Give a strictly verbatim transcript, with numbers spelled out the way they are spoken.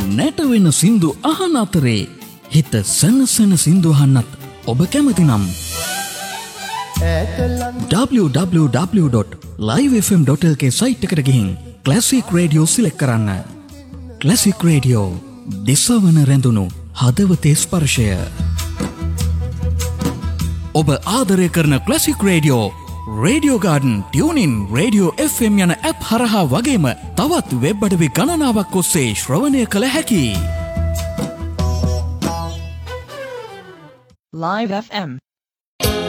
නැටවෙන සින්දු අහන අතරේ හිත සනසන සින්දු අහන්නත් ඔබ කැමති නම් double-u double-u double-u dot live f m dot l k site එකට ගිහින් ක්ලාසික් රේඩියෝ සිලෙක්ට් කරන්න. ක්ලාසික් රේඩියෝ දිසවන රැඳුණු හදවතේ ස්පර්ශය. ඔබ ආදරය කරන classic radio radio garden, tuning, radio F M යන ඇප් හරහා වගේම තවත් වෙබ් අඩවි ගණනාවක් ඔස්සේ ශ්‍රවණය කළ හැකියි. Live F M